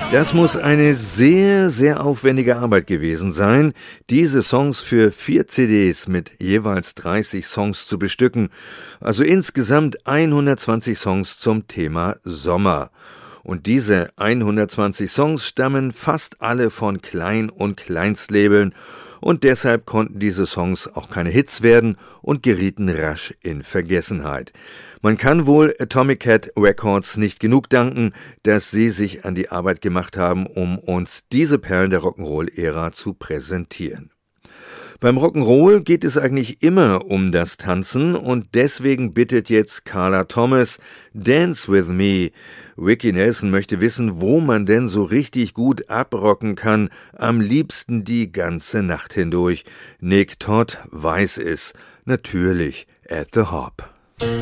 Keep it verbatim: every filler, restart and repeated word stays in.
Das muss eine sehr, sehr aufwendige Arbeit gewesen sein, diese Songs für vier C Ds mit jeweils dreißig Songs zu bestücken, also insgesamt hundertzwanzig Songs zum Thema Sommer. Und diese hundertzwanzig Songs stammen fast alle von Klein- und Kleinstlabeln und deshalb konnten diese Songs auch keine Hits werden und gerieten rasch in Vergessenheit. Man kann wohl Atomic Cat Records nicht genug danken, dass sie sich an die Arbeit gemacht haben, um uns diese Perlen der Rock'n'Roll-Ära zu präsentieren. Beim Rock'n'Roll geht es eigentlich immer um das Tanzen und deswegen bittet jetzt Carla Thomas Dance with Me. Ricky Nelson möchte wissen, wo man denn so richtig gut abrocken kann, am liebsten die ganze Nacht hindurch. Nick Todd weiß es, natürlich at the Hop.